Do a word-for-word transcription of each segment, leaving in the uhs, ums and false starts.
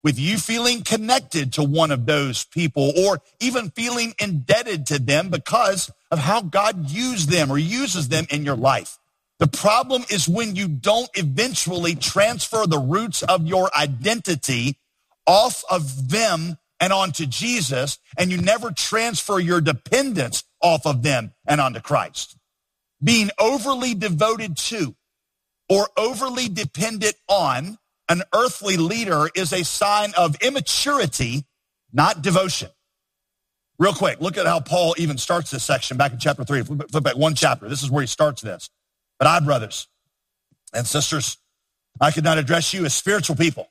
with you feeling connected to one of those people or even feeling indebted to them because of how God used them or uses them in your life. The problem is when you don't eventually transfer the roots of your identity off of them and onto Jesus, and you never transfer your dependence off of them and onto Christ. Being overly devoted to or overly dependent on an earthly leader is a sign of immaturity, not devotion. Real quick, look at how Paul even starts this section back in chapter three. Flip, flip back one chapter. This is where he starts this. But I, brothers and sisters, I could not address you as spiritual people.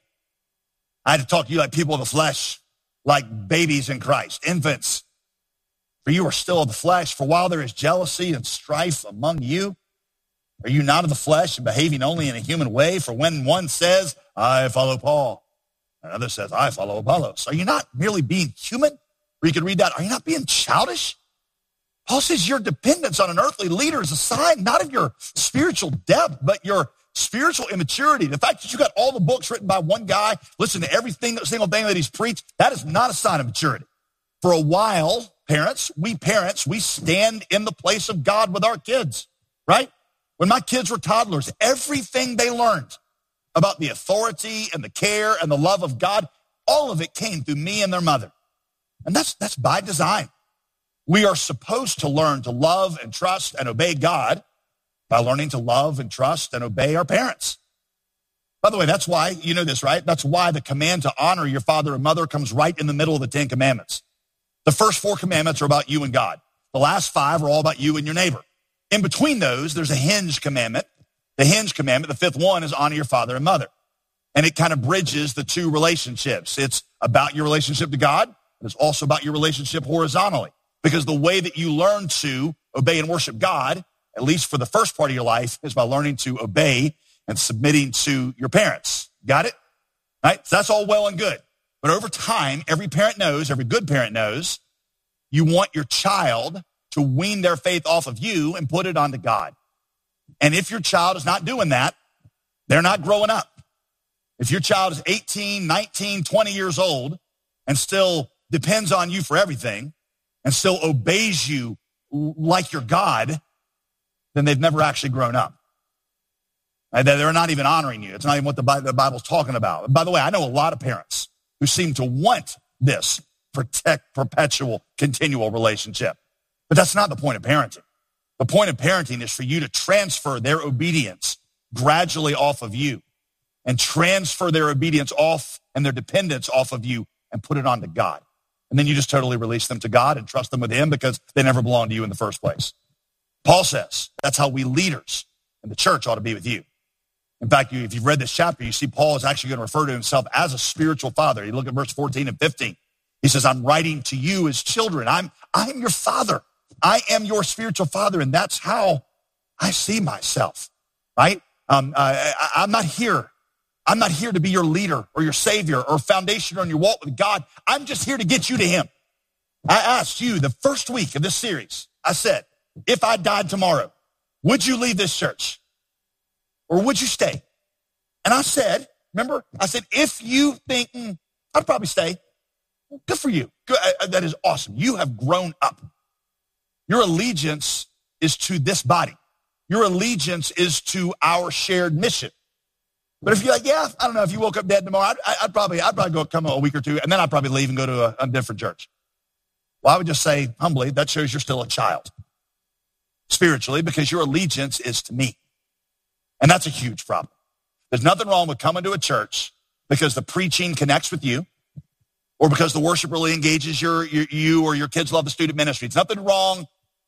I had to talk to you like people of the flesh, like babies in Christ, infants. For you are still of the flesh. For while there is jealousy and strife among you, are you not of the flesh and behaving only in a human way? For when one says, I follow Paul, and another says, I follow Apollos, are you not merely being human? Or you could read that, are you not being childish? Paul says your dependence on an earthly leader is a sign not of your spiritual depth, but your spiritual immaturity. The fact that you got all the books written by one guy, listen to every single thing that he's preached, that is not a sign of maturity. For a while, parents, we parents, we stand in the place of God with our kids, right? When my kids were toddlers, everything they learned about the authority and the care and the love of God, all of it came through me and their mother. And that's, that's by design. We are supposed to learn to love and trust and obey God by learning to love and trust and obey our parents. By the way, that's why, you know this, right? That's why the command to honor your father and mother comes right in the middle of the Ten Commandments. The first four commandments are about you and God. The last five are all about you and your neighbor. In between those, there's a hinge commandment. The hinge commandment, the fifth one, is honor your father and mother. And it kind of bridges the two relationships. It's about your relationship to God, but it's also about your relationship horizontally. Because the way that you learn to obey and worship God, at least for the first part of your life, is by learning to obey and submitting to your parents. Got it? Right? So that's all well and good. But over time, every parent knows, every good parent knows, you want your child to wean their faith off of you and put it onto God. And if your child is not doing that, they're not growing up. If your child is eighteen, nineteen, twenty years old and still depends on you for everything and still obeys you like your God, then they've never actually grown up. Right? They're not even honoring you. It's not even what the Bible's talking about. By the way, I know a lot of parents who seem to want this protect, perpetual, continual relationship. But that's not the point of parenting. The point of parenting is for you to transfer their obedience gradually off of you and transfer their obedience off and their dependence off of you and put it onto God. And then you just totally release them to God and trust them with him because they never belonged to you in the first place. Paul says that's how we leaders in the church ought to be with you. In fact, if you've read this chapter, you see Paul is actually going to refer to himself as a spiritual father. You look at verse fourteen and fifteen. He says, I'm writing to you as children. I'm, I'm your father. I am your spiritual father, and that's how I see myself, right? Um, I, I, I'm not here. I'm not here to be your leader or your savior or foundation on your walk with God. I'm just here to get you to him. I asked you the first week of this series, I said, if I died tomorrow, would you leave this church or would you stay? And I said, remember, I said, if you think, mm, I'd probably stay, good for you. Good, uh, that is awesome. You have grown up. Your allegiance is to this body. Your allegiance is to our shared mission. But if you're like, yeah, I don't know, if you woke up dead tomorrow, I'd, I'd probably I'd probably go come a week or two, and then I'd probably leave and go to a, a different church. Well, I would just say, humbly, that shows you're still a child spiritually because your allegiance is to me. And that's a huge problem. There's nothing wrong with coming to a church because the preaching connects with you or because the worship really engages your, your, you or your kids love the student ministry. It's nothing wrong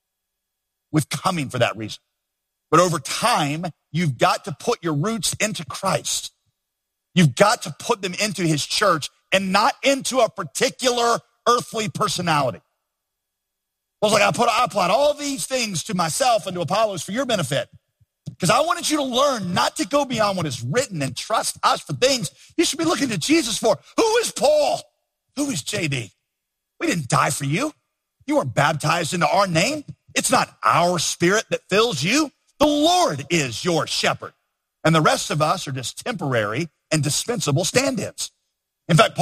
with coming for that reason. But over time, you've got to put your roots into Christ. You've got to put them into his church and not into a particular earthly personality. I was like, I put, I applied all these things to myself and to Apollos for your benefit. Because I wanted you to learn not to go beyond what is written and trust us for things you should be looking to Jesus for. Who is Paul? Who is J D? We didn't die for you. You weren't baptized into our name. It's not our spirit that fills you. The Lord is your shepherd. And the rest of us are just temporary and dispensable stand-ins. In fact,